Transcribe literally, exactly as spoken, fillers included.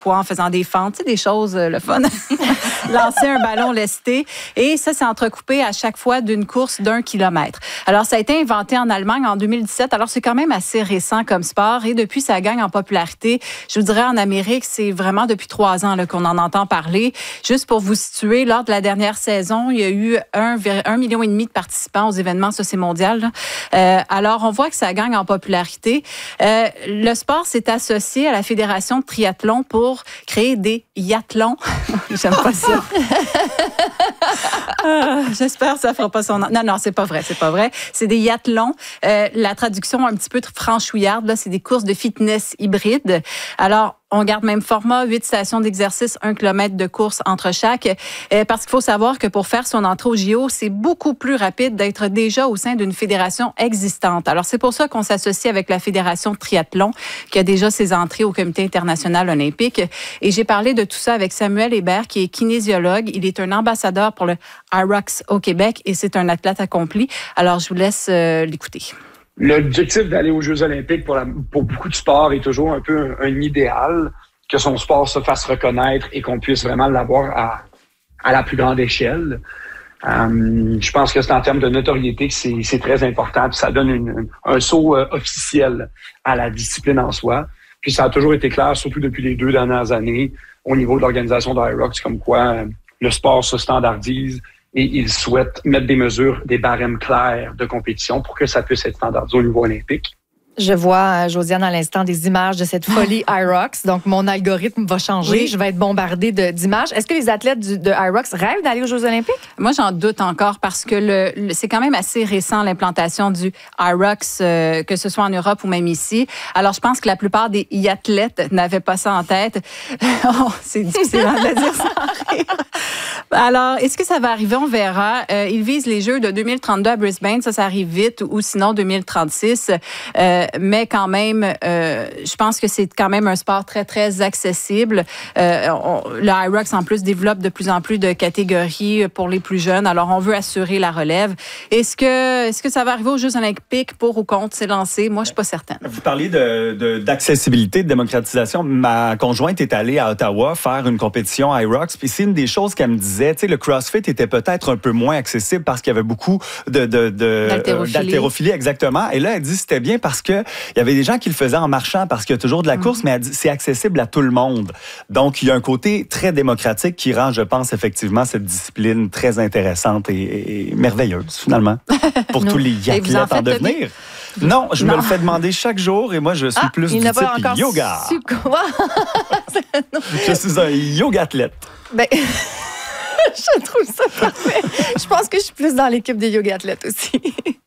poids en faisant des fentes, tu sais, des choses, euh, le fun. Lancer un ballon lesté. Et ça, c'est entrecoupé à chaque fois d'une course d'un kilomètre. Alors, ça a été inventé en Allemagne en deux mille dix-sept. Alors, c'est quand même assez récent comme sport. Et depuis, ça gagne en popularité. Je vous dirais, en Amérique, c'est vraiment depuis trois ans là, qu'on en entend parler. Juste pour vous situer, lors de la dernière saison, il y a eu un, un million et demi de participants aux événements, ça c'est mondial. Là. Euh, alors, on voit que ça gagne en popularité. Euh, le sport s'est associé à la Fédération de triathlon pour créer des yathlons. J'aime pas ça. ah, j'espère que ça fera pas son nom. Non, non, c'est pas vrai, c'est pas vrai. C'est des yathlons. Euh, la traduction un petit peu franchouillarde, là, c'est des courses de fitness hybrides. Alors, on garde même format, huit stations d'exercice, un kilomètre de course entre chaque. Euh, parce qu'il faut savoir que pour faire son entrée au J O, c'est beaucoup plus rapide d'être déjà au sein d'une fédération existante. Alors, c'est pour ça qu'on s'associe avec la Fédération de triathlon, qui a déjà ses entrées au Comité international olympique. Et j'ai parlé de tout ça avec Samuel Hébert, qui est kinésiologue. Il est un ambassadeur pour le IROX au Québec et c'est un athlète accompli. Alors, je vous laisse euh, l'écouter. L'objectif d'aller aux Jeux olympiques pour, la, pour beaucoup de sports est toujours un peu un, un idéal, que son sport se fasse reconnaître et qu'on puisse vraiment l'avoir à, à la plus grande échelle. Euh, je pense que c'est en termes de notoriété que c'est, c'est très important, puis ça donne une, un saut euh, officiel à la discipline en soi. Puis ça a toujours été clair, surtout depuis les deux dernières années, au niveau de l'organisation d'IROX, comme quoi euh, le sport se standardise et ils souhaitent mettre des mesures, des barèmes clairs de compétition pour que ça puisse être standardisé au niveau olympique. Je vois, Josiane, à l'instant, des images de cette folie IROX. Donc, mon algorithme va changer. Oui. Je vais être bombardée de, d'images. Est-ce que les athlètes du, de IROX rêvent d'aller aux Jeux olympiques? Moi, j'en doute encore parce que le, le, c'est quand même assez récent, l'implantation du IROX, euh, que ce soit en Europe ou même ici. Alors, je pense que la plupart des athlètes n'avaient pas ça en tête. Oh, c'est difficile de le dire sans rire. Alors, est-ce que ça va arriver? On verra. Euh, ils visent les Jeux de deux mille trente-deux à Brisbane. Ça, ça arrive vite. Ou sinon, deux mille trente-six. Euh, mais quand même, euh, je pense que c'est quand même un sport très, très accessible. Euh, on, le IROX, en plus, développe de plus en plus de catégories pour les plus jeunes. Alors, on veut assurer la relève. Est-ce que, est-ce que ça va arriver aux Jeux olympiques pour ou contre s'élancer? Moi, je suis pas certaine. Vous parliez de, de, d'accessibilité, de démocratisation. Ma conjointe est allée à Ottawa faire une compétition IROX. Puis c'est une des choses qu'elle me disait. Tu sais, le CrossFit était peut-être un peu moins accessible parce qu'il y avait beaucoup de, de, de d'haltérophilie. d'haltérophilie, exactement. Et là, elle dit c'était bien parce que il y avait des gens qui le faisaient en marchant parce qu'il y a toujours de la course, mm-hmm. mais elle dit c'est accessible à tout le monde. Donc, il y a un côté très démocratique qui rend, je pense, effectivement, cette discipline très intéressante et, et, et merveilleuse, finalement, pour tous les athlètes en, en devenir. Non, je non. me le fais demander chaque jour et moi, je suis ah, plus du type yoga. Su quoi? Je suis un yoga athlète. Ben... Je trouve ça parfait. Je pense que je suis plus dans l'équipe des yoga athlètes aussi.